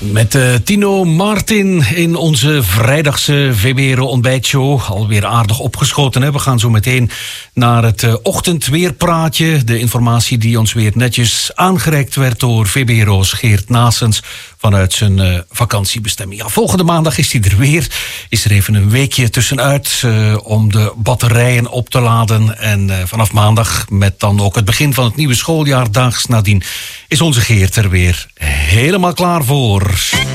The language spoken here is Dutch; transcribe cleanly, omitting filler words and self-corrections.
Met Tino Martin in onze vrijdagse VBRO ontbijtshow. Alweer aardig opgeschoten. Hè? We gaan zo meteen naar het ochtendweerpraatje. De informatie die ons weer netjes aangereikt werd door VBRO's Geert Naessens vanuit zijn vakantiebestemming. Ja, volgende maandag is hij er weer. Is er even een weekje tussenuit om de batterijen op te laden. En vanaf maandag, met dan ook het begin van het nieuwe schooljaar, daags nadien, is onze Geert er weer helemaal klaar voor.